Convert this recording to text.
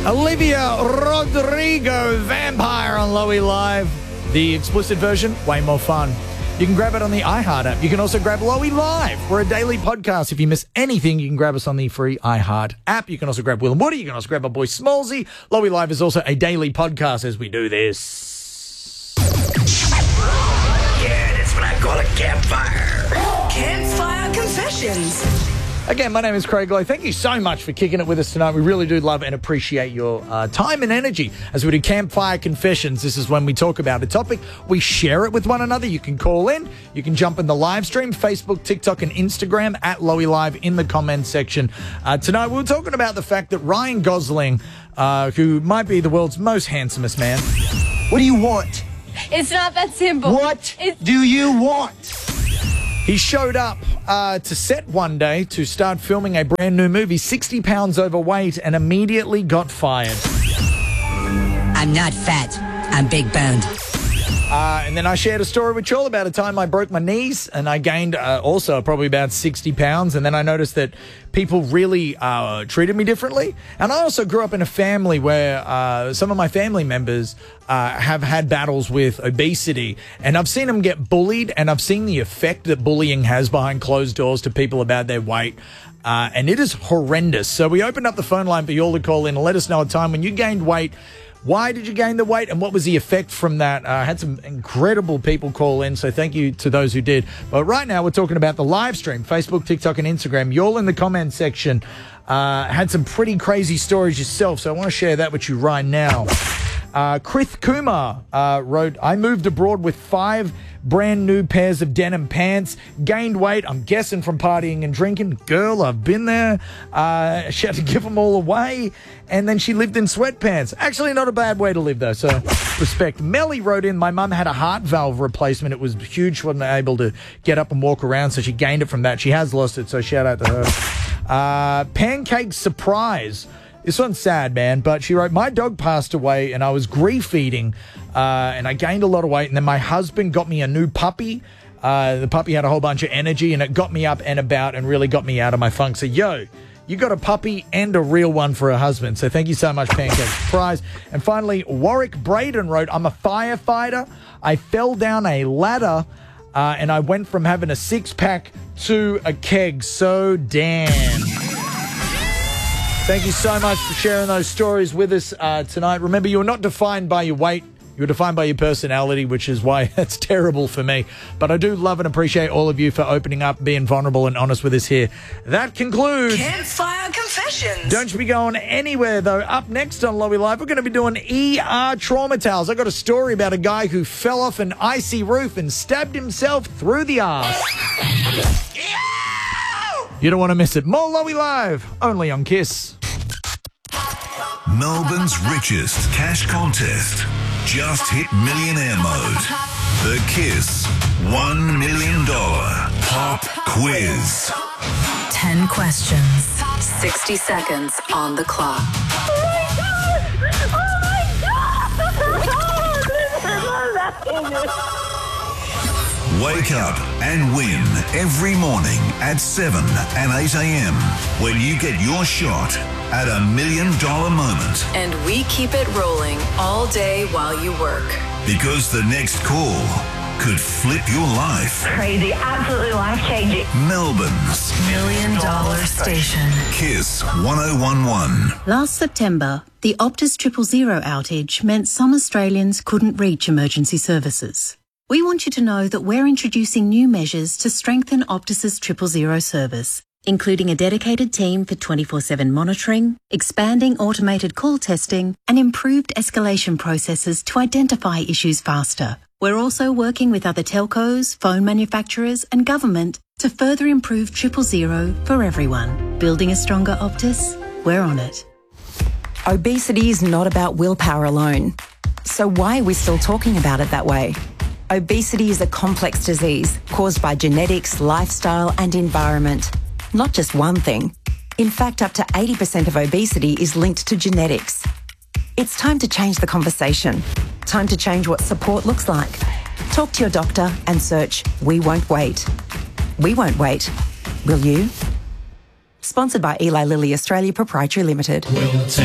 Olivia Rodrigo, Vampire on Lowy Live. The explicit version, way more fun. You can grab it on the iHeart app. You can also grab Lowy Live. We're a daily podcast. If you miss anything, you can grab us on the free iHeart app. You can also grab Will and Woody. You can also grab our boy Smallsy. Lowy Live is also a daily podcast as we do this. Yeah, that's what I call a campfire. Campfire Confessions. Again, my name is Craig Lowe. Thank you so much for kicking it with us tonight. We really do love and appreciate your time and energy as we do Campfire Confessions. This is when we talk about a topic. We share it with one another. You can call in. You can jump in the live stream, Facebook, TikTok, and Instagram at Lowy Live in the comments section. Tonight, we were talking about the fact that Ryan Gosling, who might be the world's most handsomest man. What do you want? It's not that simple. What do you want? He showed up to set one day to start filming a brand new movie, 60 pounds overweight, and immediately got fired. I'm not fat. I'm big boned. And then I shared a story with you all about a time I broke my knees and I gained also probably about 60 pounds. And then I noticed that people really treated me differently. And I also grew up in a family where some of my family members have had battles with obesity. And I've seen them get bullied, and I've seen the effect that bullying has behind closed doors to people about their weight. And it is horrendous. So we opened up the phone line for you all to call in and let us know a time when you gained weight. Why did you gain the weight, and what was the effect from that? I had some incredible people call in, so thank you to those who did. But right now, we're talking about the live stream, Facebook, TikTok, and Instagram. You all in the comments section had some pretty crazy stories yourself, so I want to share that with you right now. Krith Kumar wrote, I moved abroad with 5 brand new pairs of denim pants, gained weight, I'm guessing from partying and drinking. Girl, I've been there. She had to give them all away, and then she lived in sweatpants. Actually, not a bad way to live, though, so respect. Melly wrote in, my mum had a heart valve replacement. It was huge. She wasn't able to get up and walk around, so she gained it from that. She has lost it, so shout out to her. Pancake Surprise. This one's sad, man, but she wrote, my dog passed away and I was grief eating and I gained a lot of weight, and then my husband got me a new puppy. The puppy had a whole bunch of energy and it got me up and about and really got me out of my funk. So, yo, you got a puppy and a real one for a husband. So thank you so much, Pancake Surprise. And finally, Warwick Braden wrote, I'm a firefighter. I fell down a ladder and I went from having a 6-pack to a keg. So damn. Thank you so much for sharing those stories with us tonight. Remember, you're not defined by your weight. You're defined by your personality, which is why that's terrible for me. But I do love and appreciate all of you for opening up, being vulnerable and honest with us here. That concludes Campfire Confessions. Don't you be going anywhere, though. Up next on Lowy Live, we're going to be doing ER trauma tales. I got a story about a guy who fell off an icy roof and stabbed himself through the arse. You don't want to miss it. More Lowy Live, only on KISS. Melbourne's richest cash contest just hit millionaire mode. The KISS $1 million pop quiz. 10 questions, 60 seconds on the clock. Wake up and win every morning at 7 and 8 a.m. when you get your shot at $1 million moment. And we keep it rolling all day while you work. Because the next call could flip your life. Crazy, absolutely life-changing. Melbourne's $1 million station. KISS 1011. Last September, the Optus 000 outage meant some Australians couldn't reach emergency services. We want you to know that we're introducing new measures to strengthen Optus's 000 service, including a dedicated team for 24/7 monitoring, expanding automated call testing, and improved escalation processes to identify issues faster. We're also working with other telcos, phone manufacturers, and government to further improve 000 for everyone. Building a stronger Optus? We're on it. Obesity is not about willpower alone. So why are we still talking about it that way? Obesity is a complex disease caused by genetics, lifestyle, and environment. Not just one thing. In fact, up to 80% of obesity is linked to genetics. It's time to change the conversation. Time to change what support looks like. Talk to your doctor and search We Won't Wait. We won't wait. Will you? Sponsored by Eli Lilly Australia Proprietary Limited. We'll take